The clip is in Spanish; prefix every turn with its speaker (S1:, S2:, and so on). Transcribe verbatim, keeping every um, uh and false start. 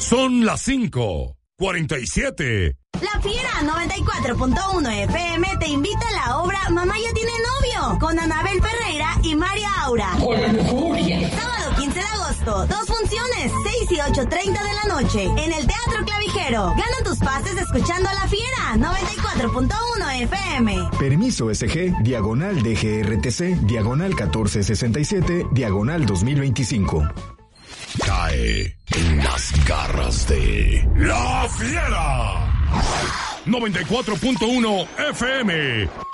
S1: Son las cinco cuarenta y siete.
S2: La Fiera noventa y cuatro punto uno F M te invita a la obra Mamá ya tiene novio, con Anabel Ferreira y María Aura. Sábado quince de agosto, dos funciones, seis y ocho treinta de la noche, en el Teatro Clavijero. Gana tus pases escuchando a La Fiera noventa y cuatro punto uno F M.
S3: Permiso S G, diagonal D G R T C, diagonal catorce sesenta y siete, diagonal dos mil veinticinco.
S1: Cae en las garras de La Fiera noventa y cuatro punto uno F M.